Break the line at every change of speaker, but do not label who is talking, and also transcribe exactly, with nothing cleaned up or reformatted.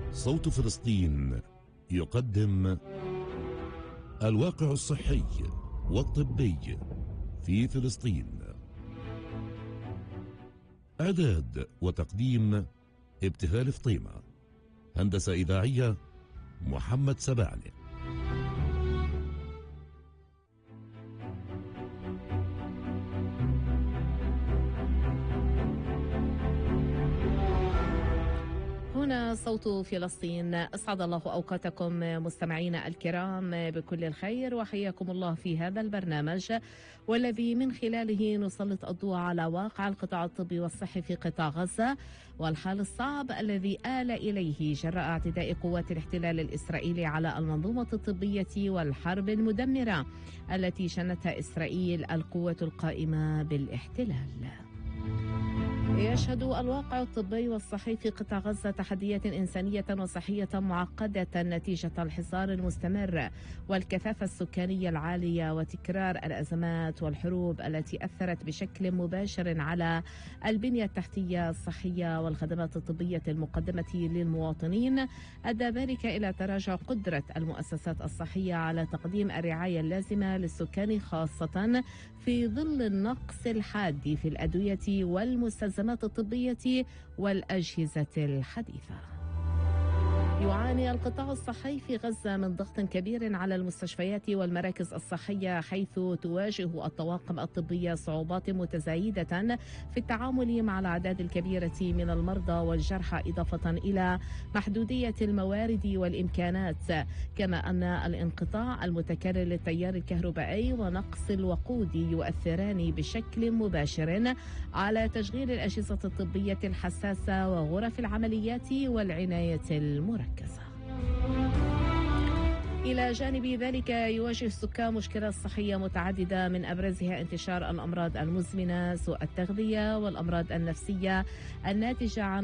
صوت فلسطين يقدم الواقع الصحي والطبي في فلسطين. إعداد وتقديم ابتهال فطيمة. هندسة إذاعية محمد سبعني.
هنا صوت فلسطين. أسعد الله أوقاتكم مستمعينا الكرام بكل الخير، وحياكم الله في هذا البرنامج والذي من خلاله نسلط الضوء على واقع القطاع الطبي والصحي في قطاع غزة والحال الصعب الذي آل إليه جراء اعتداء قوات الاحتلال الإسرائيلي على المنظومة الطبية والحرب المدمرة التي شنتها إسرائيل القوة القائمة بالاحتلال. يشهد الواقع الطبي والصحي في قطاع غزة تحديات إنسانية وصحية معقدة نتيجة الحصار المستمر والكثافة السكانية العالية وتكرار الأزمات والحروب التي أثرت بشكل مباشر على البنية التحتية الصحية والخدمات الطبية المقدمة للمواطنين. أدى ذلك إلى تراجع قدرة المؤسسات الصحية على تقديم الرعاية اللازمة للسكان، خاصة في ظل النقص الحاد في الأدوية والمستلزمات الطبية والأجهزة الحديثة. يعاني القطاع الصحي في غزة من ضغط كبير على المستشفيات والمراكز الصحية، حيث تواجه الطواقم الطبية صعوبات متزايدة في التعامل مع الأعداد الكبيرة من المرضى والجرحى، إضافة إلى محدودية الموارد والإمكانات، كما أن الانقطاع المتكرر للتيار الكهربائي ونقص الوقود يؤثران بشكل مباشر على تشغيل الأجهزة الطبية الحساسة وغرف العمليات والعناية المركزة. إلى جانب ذلك يواجه السكان مشكلات صحية متعددة، من أبرزها انتشار الأمراض المزمنة، سوء التغذية والأمراض النفسية الناتجة عن